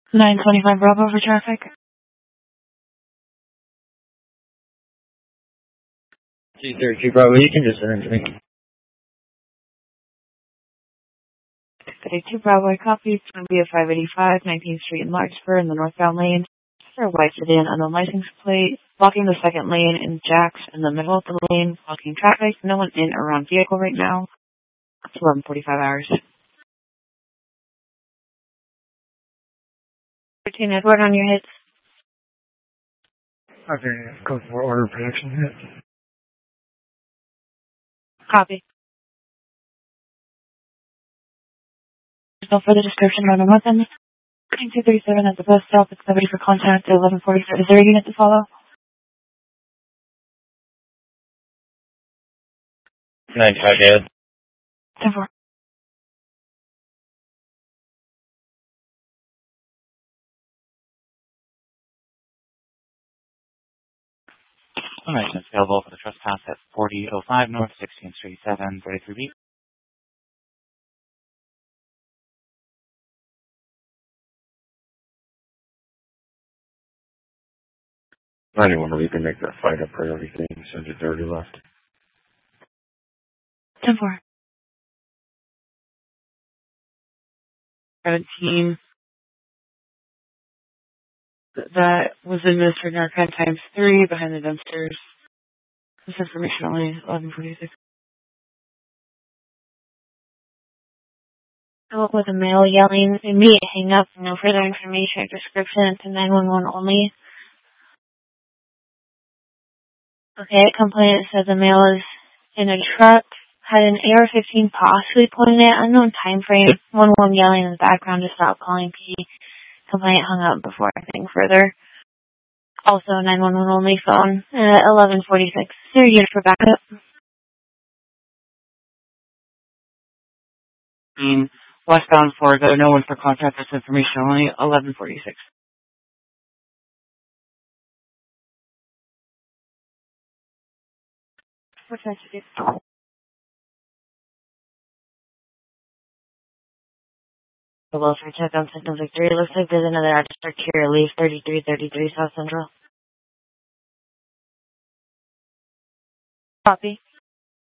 925 Bravo for traffic. 232 Bravo, you can just send it to me. 32 Bravo, copy. It's going to be at 585 19th Street in Larkspur in the northbound lane. For a white sedan on the license plate, blocking the second lane in Jacks in the middle of the lane, blocking traffic. No one in or around vehicle right now. It's 11:45 hours. 13 Edward on your hits. Okay, code for order production hit. Copy. There's no further description on the weapon. 237 at the bus stop. It's ready for contact at 11:45. Is there a unit to follow? 95 Ed. 10-4. Information is available for the trespass at 4005 North 16th Street, 733B. Anyone where you can make that fight a priority thing, send it 30 left. 10-4. 17. That was administered narcan times 3 behind the dumpsters. This information only 11:46. I woke with a male yelling, immediate hang up, no further information or description to 911 only. Okay, complainant says the male is in a truck, had an AR-15 possibly pointed at unknown time frame. 111 yelling in the background to stop calling P. Complainant hung up before anything further. Also 911 only phone at 11:46. Is there a unit for backup? Westbound for the no one for contact. This information only 11:46. What's that to do? The welfare check on Signal Victory. Looks like there's another registered here. Leave 3333 South Central. Copy.